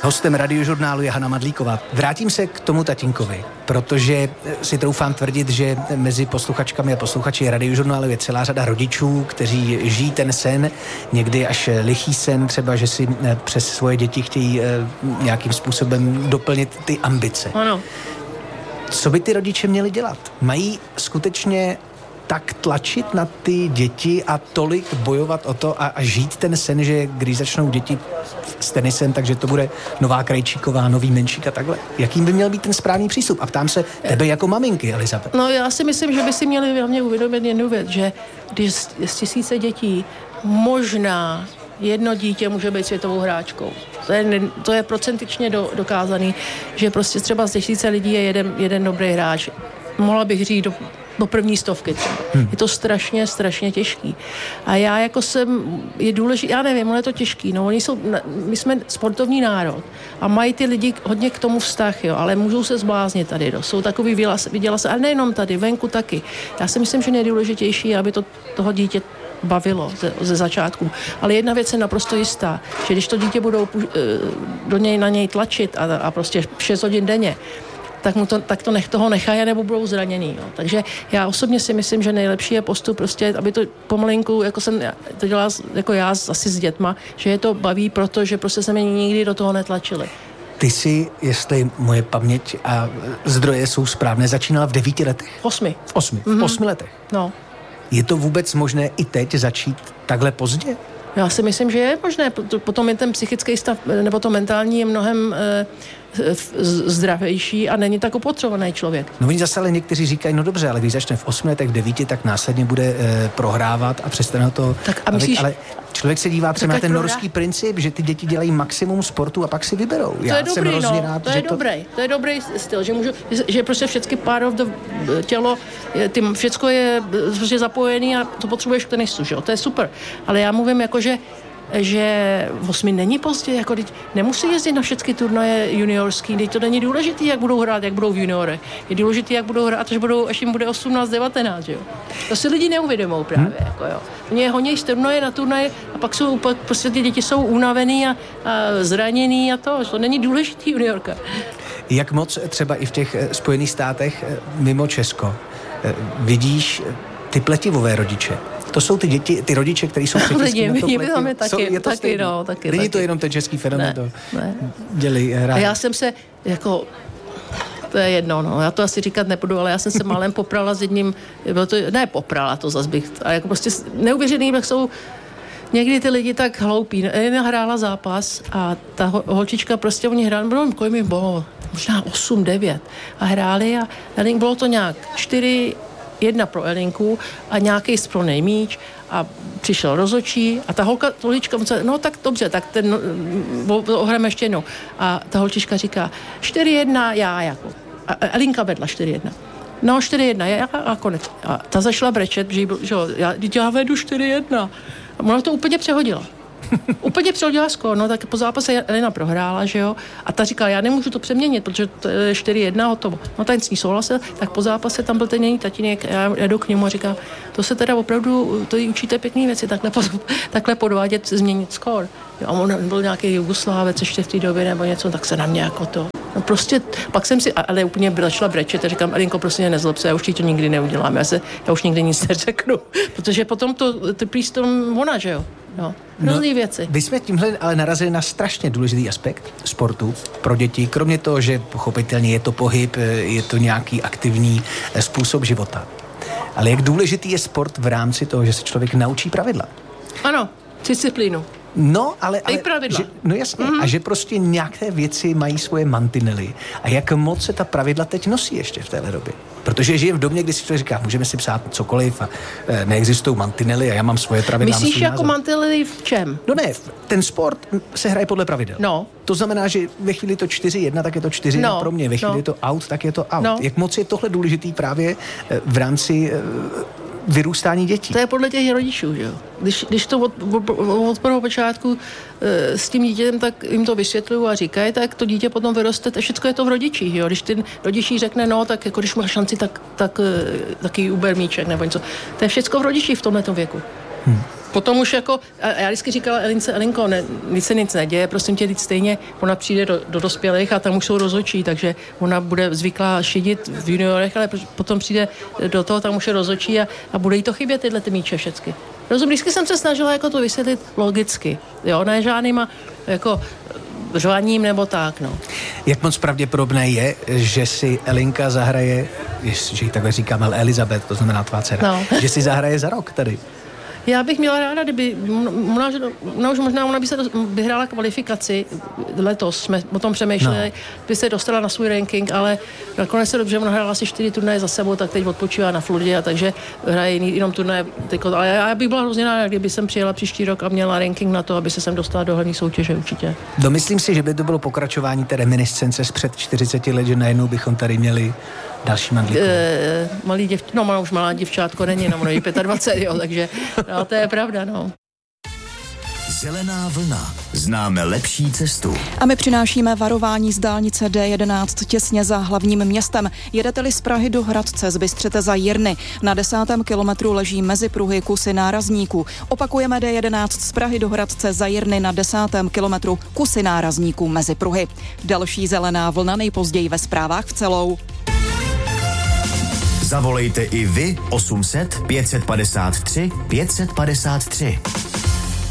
Hostem Radiožurnálu je Hana Madlíková. Vrátím se k tomu tatínkovi, protože si troufám tvrdit, že mezi posluchačkami a posluchači Radiožurnálu je celá řada rodičů, kteří žijí ten sen, někdy až lichý sen, třeba, že si přes svoje děti chtějí nějakým způsobem doplnit ty ambice. Ano. Co by ty rodiče měli dělat? Mají skutečně tak tlačit na ty děti a tolik bojovat o to a žít ten sen, že když začnou děti s tenisem, takže to bude nová Krejčíková, nový Menšík a takhle. Jakým by měl být ten správný přístup? A ptám se tebe jako maminky, Elizabeth. No já si myslím, že by si měli hlavně uvědomit jednu věc, že když z 1000 dětí možná jedno dítě může být světovou hráčkou. To je procentičně dokázaný, že prostě třeba z 1000 lidí je jeden dobrý hráč. Mohla bych říct do první 100 třeba. Je to strašně těžký. A já jako je důležité, já nevím, ono je to těžký, no my jsme sportovní národ a mají ty lidi hodně k tomu vztah, jo, ale můžou se zbláznit tady, jsou takový viděla se, ale nejenom tady, venku taky. Já si myslím, že nejdůležitější, aby toho dítě bavilo ze začátku. Ale jedna věc je naprosto jistá, že když to dítě budou na něj tlačit a prostě 6 hodin denně, tak toho nechají, nebo budou zraněný. Jo. Takže já osobně si myslím, že nejlepší je postup prostě, aby to pomalinku, jako jsem to dělala jako já asi s dětma, že je to baví, protože prostě se mě nikdy do toho netlačili. Ty jsi, jestli moje paměť a zdroje jsou správné, začínala v 9 letech? 8. V 8 letech? No. Je to vůbec možné i teď začít takhle pozdě? Já si myslím, že je možné. Potom je ten psychický stav, nebo to mentální je mnohem zdravější a není tak opotřebovaný člověk. No oni zase ale někteří říkají, no dobře, ale když začne v 8 letech, v 9, tak následně bude prohrávat a přestane to bavit, ale člověk se dívá třeba na ten norský princip, že ty děti dělají maximum sportu a pak si vyberou. To je dobrý, to je dobrý styl, že prostě všechny part of the tělo, všecko je prostě zapojený a to potřebuješ k tenisu, že jo, to je super. Ale já mluvím jako, že 8 není pozdě, jako nemusí jezdit na všechny turnaje juniorský, teď to není důležitý, jak budou hrát, jak budou v juniorech. Je důležitý, jak budou hrát, až jim bude 18, 19, jo. To si lidi neuvědomou právě, jako jo. Oni honí z turnaje na turnaje a pak prostě ty děti jsou unavený a zraněný a to není důležitý juniorka. Jak moc třeba i v těch Spojených státech mimo Česko vidíš ty pletivové rodiče? To jsou ty děti, ty rodiče, kteří jsou psychicky na to pleti. Taky. Není to jenom ten český fenomén, ne. Dělí a já jsem se jako to je jedno, no. Já to asi říkat nebudu, ale já jsem se málem poprala s jedním, poprala to zas bych, a jako prostě neuvěřený, jak jsou někdy ty lidi tak hloupí. Jedna hrála zápas a ta holčička prostě, oni hráli, kolik mi bylo, možná 8, 9 a hráli a bylo to nějak 4-1 pro Elinku a nějaký splnej míč a přišel rozhodčí a ta holčička, no tak dobře, tak ohrajeme ještě jednou. A ta holčička říká 4-1 já jako. A Elinka vedla 4-1. No 4-1 já a konec. A ta začala brečet, že já vedu 4-1. A ona to úplně přehodila. Úplně přehodila skóre, no tak po zápase Elina prohrála, že jo, a ta říkala, já nemůžu to přeměnit, protože to je 4-1 hotovo. No ten s ní souhlasil, tak po zápase tam byl ten její tatínek, já jdu k němu a říkám, to se teda opravdu, to jí učíte pěkný věci, takhle podvádět, změnit skóre. Jo, a on byl nějaký Jugoslávec ještě v té době nebo něco, tak se na mě jako to. No prostě, pak jsem si, ale úplně začala brečet a říkám, Elinko, prostě nezlob se, já už ti to nikdy neudělám, já už nikdy nic neřeknu, protože potom to trpí s tom ona, že jo. No, různý věci. Vy jsme tímhle ale narazili na strašně důležitý aspekt sportu pro děti, kromě toho, že pochopitelně je to pohyb, je to nějaký aktivní způsob života. Ale jak důležitý je sport v rámci toho, že se člověk naučí pravidla? Ano, disciplínu. No, ale pravidla. No jasně, a že prostě nějaké věci mají svoje mantinely. A jak moc se ta pravidla teď nosí ještě v téhle době? Protože žijeme v době, kdy si člověk říká, můžeme si psát cokoliv a neexistují mantinely a já mám svoje pravidla. Myslíš jako mantinely v čem? No ne, ten sport se hraje podle pravidel. No. To znamená, že ve chvíli to 4-1, tak je to 4-1 pro mě. Ve chvíli je to out, tak je to out. No. Jak moc je tohle důležitý právě v rámci vyrůstání dětí? To je podle těch rodičů, že jo. Když to od prvního počátku s tím dítětem, tak jim to vysvětlují a říkají, tak to dítě potom vyroste, a všechno je to v rodičích, jo. Když ten rodičí řekne, no, tak jako když má šanci, tak taky uber míček nebo něco. To je všechno v rodičích v tomhletom věku. Potom už jako, a já vždycky říkala Elinko, nic se nic neděje, prosím tě, stejně ona přijde do dospělých a tam už jsou rozhodčí, takže ona bude zvyklá šidit v juniorech, ale potom přijde do toho, tam už je rozhodčí a bude jí to chybět tyhle ty míče všecky. Rozumím, vždycky jsem se snažila jako to vysvětlit logicky, jo, ne žádnýma jako řvaním nebo tak, no. Jak moc pravděpodobné je, že si Elinka zahraje, že ji takhle říkáme, Elizabeth, to znamená tvá dcera, že si zahraje za rok tady? Já bych měla ráda, kdyby, ona by se vyhrála kvalifikaci letos, jsme o tom přemýšleli, by se dostala na svůj ranking, ale nakonec se dobře, ona hrála asi 4 turnaje za sebou, tak teď odpočívá na Floridě, takže hraje jenom turnaje, ale já bych byla hrozně ráda, kdyby jsem přijela příští rok a měla ranking na to, aby se sem dostala do hlavní soutěže určitě. Domyslím si, že by to bylo pokračování té reminiscence z před 40 let, že najednou bychom tady měli další Mandlíkovou. Ona už malá děvčátko není, ona je 25, jo, takže no, to je pravda, no. Zelená vlna. Známe lepší cestu. A my přinášíme varování z dálnice D11 těsně za hlavním městem. Jedete-li z Prahy do Hradce, zbystřete za Jirny. Na 10. kilometru leží mezi pruhy kusy nárazníků. Opakujeme D11 z Prahy do Hradce za Jirny na 10. kilometru kusy nárazníků mezi pruhy. Další zelená vlna nejpozději ve zprávách v celou. Zavolejte i vy 800 553 553.